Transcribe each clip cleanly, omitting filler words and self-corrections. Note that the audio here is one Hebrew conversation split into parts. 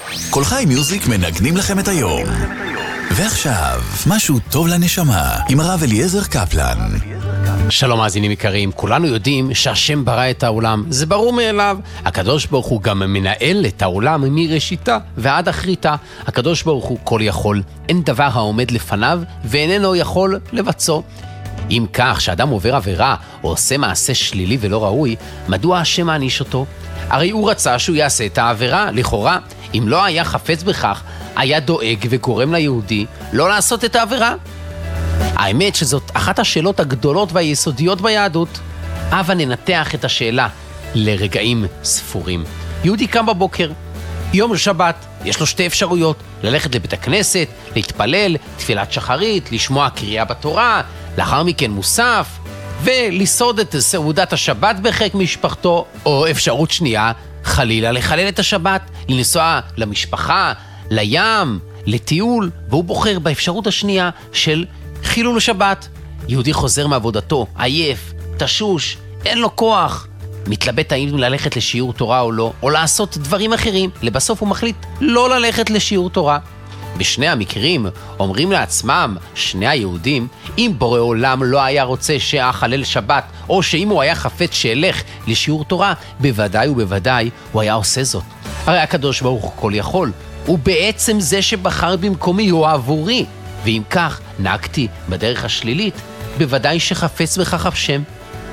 כל חי מיוזיק מנגנים לכם את היום. ועכשיו, משהו טוב לנשמה, עם הרב אליעזר קפלן. שלום מאזינים יקרים, כולנו יודעים שהשם ברא את העולם, זה ברור מאליו. הקדוש ברוך הוא גם מנהל את העולם מראשיתה ועד אחריתה. הקדוש ברוך הוא כל יכול, אין דבר העומד לפניו ואיננו יכול לבצעו. אם כך, שאדם עובר עבירה או עושה מעשה שלילי ולא ראוי, מדוע השם מעניש אותו? הרי הוא רצה שהוא יעשה את העבירה, לכאורה. אם לא היה חפץ בכך, היה דואג וגורם ליהודי לא לעשות את העבירה. האמת שזאת אחת השאלות הגדולות והיסודיות ביהדות. הבה ננתח את השאלה לרגעים ספורים. יהודי קם בבוקר, יום שבת, יש לו שתי אפשרויות: ללכת לבית הכנסת, להתפלל, תפילת שחרית, לשמוע קריאה בתורה, לאחר מכן מוסף, ולסעוד את סעודת השבת בחיק משפחתו, או אפשרות שנייה, חלילה לחלל את השבת, לנסוע למשפחה, לים, לטיול, והוא בוחר באפשרות השנייה של חילול שבת. יהודי חוזר מעבודתו, עייף, תשוש, אין לו כוח, מתלבט האם ללכת לשיעור תורה או לא, או לעשות דברים אחרים. לבסוף הוא מחליט לא ללכת לשיעור תורה. בשני המקרים אומרים לעצמם שני היהודים, אם בורא עולם לא היה רוצה שאחלל שבת, או שאם הוא היה חפץ שילך לשיעור תורה, בוודאי ובוודאי הוא היה עושה זאת. הרי הקדוש ברוך הוא כל יכול, הוא בעצם זה שבחר במקומי, הוא עבורי, ואם כך נהגתי בדרך השלילית, בוודאי שחפץ בכך השם.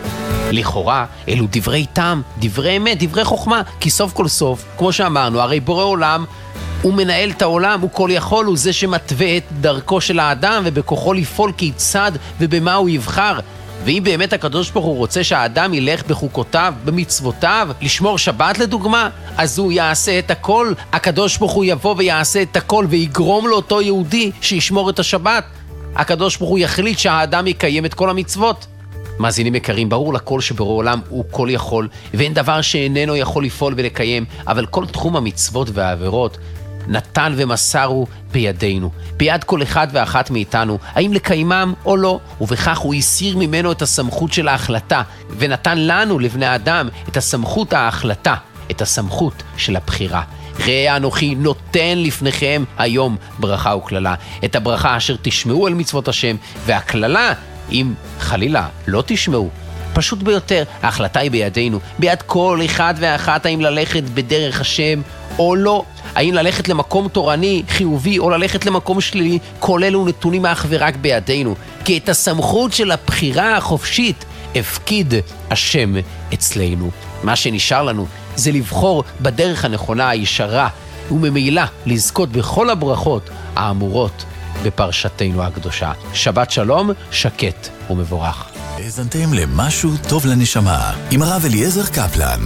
לכאורה אלו דברי טעם, דברי אמת, דברי חוכמה, כי סוף כל סוף, כמו שאמרנו, הרי בורא עולם הוא מנהל את העולם, הוא כל יכול, הוא זה שמתווה את דרכו של האדם ובכוחו לפעול כיצד ובמה הוא יבחר. ואם באמת הקדוש ברוך הוא רוצה שהאדם ילך בחוקותיו, במצוותיו, לשמור שבת לדוגמה, אז הוא יעשה את הכל. הקדוש ברוך הוא יבוא ויעשה את הכל ויגרום לאותו יהודי שישמור את השבת. הקדוש ברוך הוא יחליט שהאדם יקיים את כל המצוות. מאזינים יקרים, ברור לכל שבורא עולם הוא כל יכול, ואין דבר שאיננו יכול לפעול ולקיים, אבל כל תחום המצוות והעבירות נתן ומסרו בידינו, ביד כל אחד ואחת מאיתנו, האם לקיימם או לא, ובכך הוא הסיר ממנו את הסמכות של ההחלטה, ונתן לנו, לבני האדם, את הסמכות ההחלטה, את הסמכות של הבחירה. ראה אנוכי נותן לפניכם היום ברכה וכללה, את הברכה אשר תשמעו אל מצוות השם, והכללה, אם חלילה לא תשמעו. פשוט ביותר, ההחלטה היא בידינו, ביד כל אחד ואחת, האם ללכת בדרך השם או לא, האם ללכת למקום תורני חיובי או ללכת למקום שלילי, כל אלו נתונים אך ורק בידינו, כי את הסמכות של הבחירה החופשית הפקיד השם אצלנו. מה שנשאר לנו זה לבחור בדרך הנכונה, הישרה, וממילא לזכות בכל הברכות האמורות בפרשתנו הקדושה. שבת שלום, שקט ומבורך. האזנתם למשהו טוב לנשמה, עם הרב אליעזר קפלן.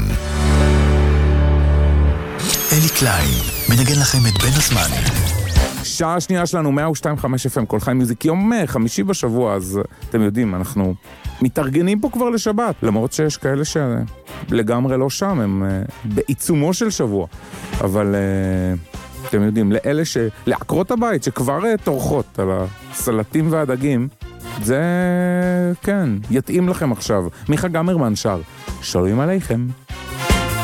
אלי קליין מנגן לכם את בין הזמן. שעה השנייה שלנו 102.5 FM, כל חי מיוזיק, יום חמישי בשבוע, אז אתם יודעים, אנחנו מתארגנים פה כבר לשבת, למרות שיש כאלה שלגמרי לא שם, הם בעיצומו של שבוע, אבל אתם יודעים, לאלה לעקרות הבית שכבר תורכות על הסלטים והדגים, זה כן, יתאים לכם עכשיו. מיכה גמרמן שר, שומעים עליכם.